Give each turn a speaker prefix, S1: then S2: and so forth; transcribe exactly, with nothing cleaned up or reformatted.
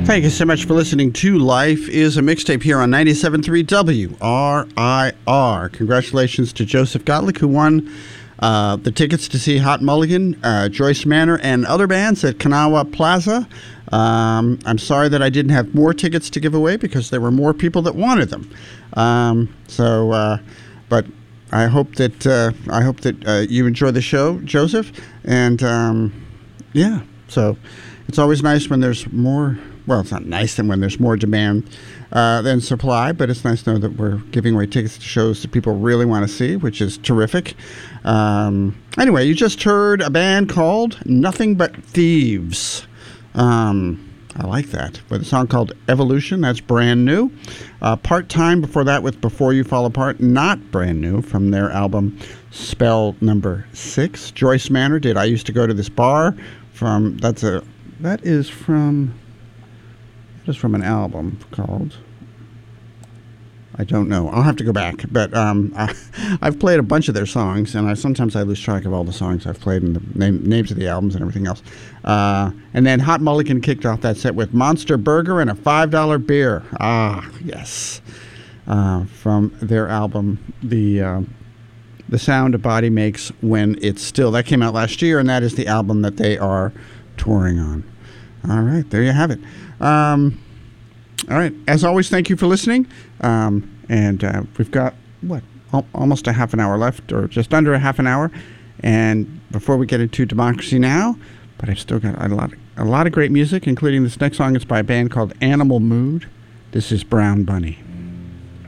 S1: Thank you so much for listening to Life is a Mixtape here on ninety-seven point three W R I R. Congratulations to Joseph Gottlieb, who won uh, the tickets to see Hot Mulligan, uh, Joyce Manor, and other bands at Kanawha Plaza. Um, I'm sorry that I didn't have more tickets to give away because there were more people that wanted them. Um, so, uh, but I hope that uh, I hope that uh, you enjoy the show, Joseph. And um, yeah, so it's always nice when there's more. Well, it's not nice than when there's more demand uh, than supply, but it's nice to know that we're giving away tickets to shows that people really want to see, which is terrific. Um, anyway, you just heard a band called Nothing But Thieves. Um, I like that. With a song called Evolution, that's brand new. Uh, Part-Time before that with Before You Fall Apart, not brand new, from their album Spell Number Six. Joyce Manor did I Used to Go to This Bar from, that's a, that is from... Just from an album called, I don't know. I'll have to go back. But um, I, I've played a bunch of their songs, and I sometimes I lose track of all the songs I've played and the name, names of the albums and everything else. Uh, and then Hot Mulligan kicked off that set with Monster Burger and a five dollar beer. Ah, yes. Uh, from their album, The uh, The Sound a Body Makes When It's Still. That came out last year, and that is the album that they are touring on. All right, there you have it. Um, all right. As always, thank you for listening. Um, and uh, we've got, what, al- almost a half an hour left, or just under a half an hour. And before we get into Democracy Now!, but I've still got a lot, of, a lot of great music, including this next song. It's by a band called Animal Mood. This is Brown Bunny.